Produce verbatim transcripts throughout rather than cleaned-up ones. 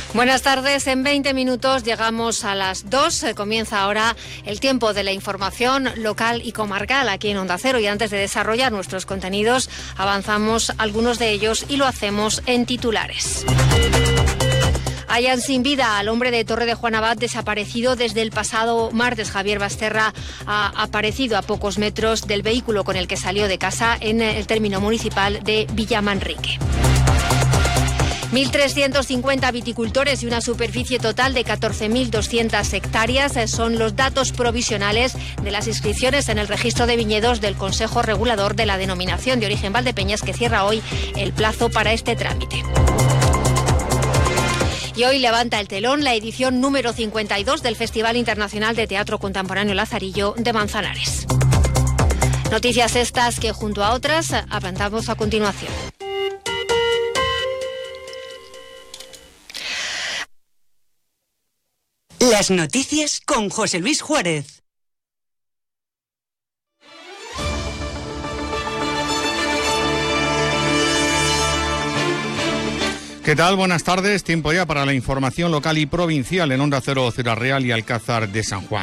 Buenas tardes, en veinte minutos llegamos a las dos, comienza ahora el tiempo de la información local y comarcal aquí en Onda Cero, y antes de desarrollar nuestros contenidos avanzamos algunos de ellos y lo hacemos en titulares. Hallan sin vida al hombre de Torre de Juan Abad desaparecido desde el pasado martes. Javier Basterra ha aparecido a pocos metros del vehículo con el que salió de casa en el término municipal de Villamanrique. mil trescientos cincuenta viticultores y una superficie total de catorce mil doscientas hectáreas son los datos provisionales de las inscripciones en el registro de viñedos del Consejo Regulador de la Denominación de Origen Valdepeñas, que cierra hoy el plazo para este trámite. Y hoy levanta el telón la edición número cincuenta y dos del Festival Internacional de Teatro Contemporáneo Lazarillo de Manzanares. Noticias estas que, junto a otras, avanzamos a continuación. Las noticias con José Luis Juárez. ¿Qué tal? Buenas tardes. Tiempo ya para la información local y provincial en Onda Cero, Ciudad Real y Alcázar de San Juan.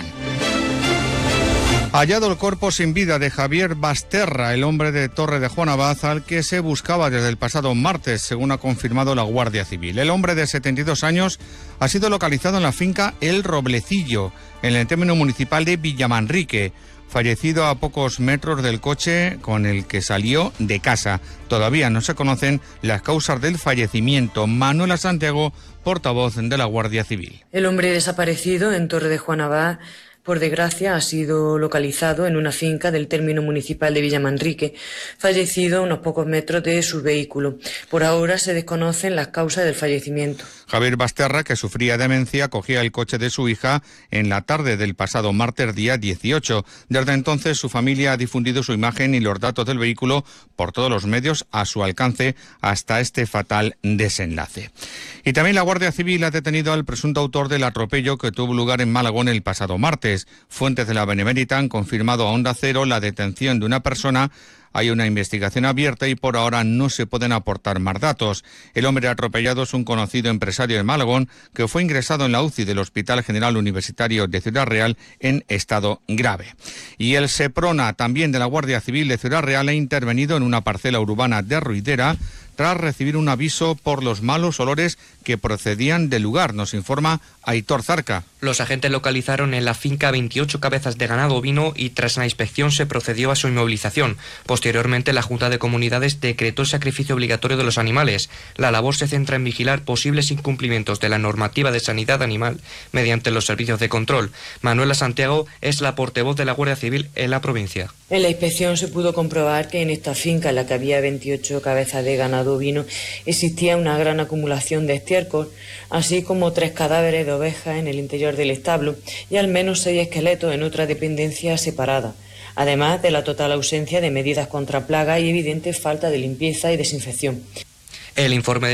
Hallado el cuerpo sin vida de Javier Basterra, el hombre de Torre de Juan Abad, al que se buscaba desde el pasado martes, según ha confirmado la Guardia Civil. El hombre de setenta y dos años ha sido localizado en la finca El Roblecillo, en el término municipal de Villamanrique, fallecido a pocos metros del coche con el que salió de casa. Todavía no se conocen las causas del fallecimiento. Manuela Santiago, portavoz de la Guardia Civil. El hombre desaparecido en Torre de Juan Abad, por desgracia, ha sido localizado en una finca del término municipal de Villamanrique, fallecido a unos pocos metros de su vehículo. Por ahora se desconocen las causas del fallecimiento. Javier Basterra, que sufría demencia, cogía el coche de su hija en la tarde del pasado martes día dieciocho. Desde entonces su familia ha difundido su imagen y los datos del vehículo por todos los medios a su alcance hasta este fatal desenlace. Y también la Guardia Civil ha detenido al presunto autor del atropello que tuvo lugar en Malagón el pasado martes. Fuentes de la Benemérita han confirmado a Onda Cero la detención de una persona. Hay una investigación abierta y por ahora no se pueden aportar más datos. El hombre atropellado es un conocido empresario de Malagón que fue ingresado en la U C I del Hospital General Universitario de Ciudad Real en estado grave. Y el SEPRONA, también de la Guardia Civil de Ciudad Real, ha intervenido en una parcela urbana de Ruidera tras recibir un aviso por los malos olores que procedían del lugar, nos informa Aitor Zarca. Los agentes localizaron en la finca veintiocho cabezas de ganado ovino y tras la inspección se procedió a su inmovilización. Posteriormente, la Junta de Comunidades decretó el sacrificio obligatorio de los animales. La labor se centra en vigilar posibles incumplimientos de la normativa de sanidad animal mediante los servicios de control. Manuela Santiago es la portavoz de la Guardia Civil en la provincia. En la inspección se pudo comprobar que en esta finca, en la que había veintiocho cabezas de ganado ovino, existía una gran acumulación de estiércol, así como tres cadáveres de ovejas en el interior del establo y al menos seis esqueletos en otra dependencia separada, además de la total ausencia de medidas contra plagas y evidente falta de limpieza y desinfección. El informe de